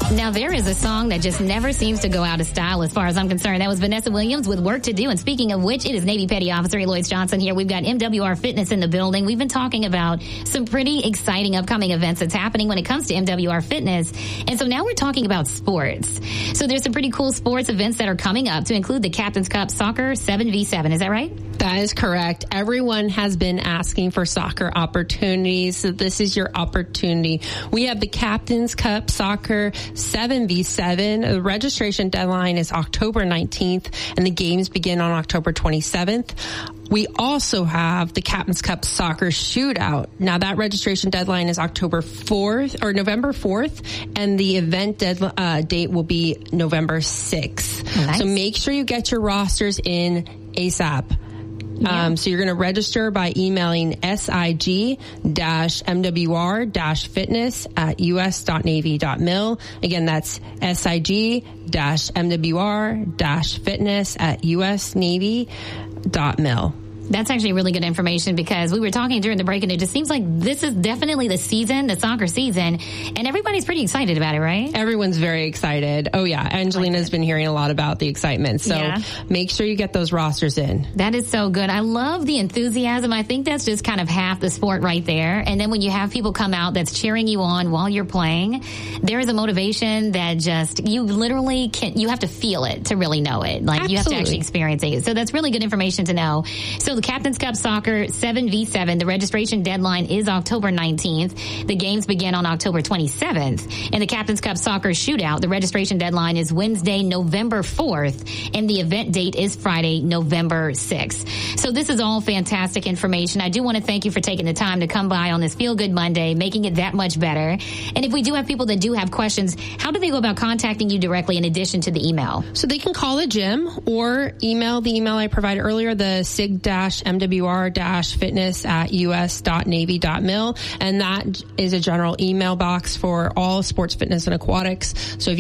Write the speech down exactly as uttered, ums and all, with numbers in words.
Now, there is a song that just never seems to go out of style as far as I'm concerned. That was Vanessa Williams with Work to Do. And speaking of which, it is Navy Petty Officer Eloise Johnson here. We've got M W R Fitness in the building. We've been talking about some pretty exciting upcoming events that's happening when it comes to M W R Fitness. And so now we're talking about sports. So there's some pretty cool sports events that are coming up to include the Captain's Cup Soccer seven v seven. Is that right? That is correct. Everyone has been asking for soccer opportunities, so this is your opportunity. We have the Captain's Cup Soccer seven v seven. The registration deadline is October nineteenth, and the games begin on October twenty-seventh. We also have the Captain's Cup Soccer Shootout. Now, that registration deadline is October fourth or November fourth, and the event dead, uh, date will be November sixth. Nice. So make sure you get your rosters in ASAP. Yeah. Um, so you're going to register by emailing sig-mwr-fitness at us.navy.mil. Again, that's sig-mwr-fitness at usnavy.mil. That's actually really good information because we were talking during the break and it just seems like this is definitely the season, the soccer season, and everybody's pretty excited about it, right? Everyone's very excited. Oh, yeah. Angelina's like been hearing a lot about the excitement. So yeah. Make sure you get those rosters in. That is so good. I love the enthusiasm. I think that's just kind of half the sport right there. And then when you have people come out that's cheering you on while you're playing, there is a motivation that just, you literally can, you have to feel it to really know it. Like Absolutely. You have to actually experience it. So that's really good information to know. So the Captain's Cup Soccer seven v seven, the registration deadline is October nineteenth. The games begin on October twenty-seventh. And the Captain's Cup Soccer Shootout, the registration deadline is Wednesday, November fourth. And the event date is Friday, November sixth. So this is all fantastic information. I do want to thank you for taking the time to come by on this Feel Good Monday, making it that much better. And if we do have people that do have questions, how do they go about contacting you directly in addition to the email? So they can call the gym or email the email I provided earlier, the sig-mwr-fitness at us.navy.mil. And that is a general email box for all sports, fitness, and aquatics. So if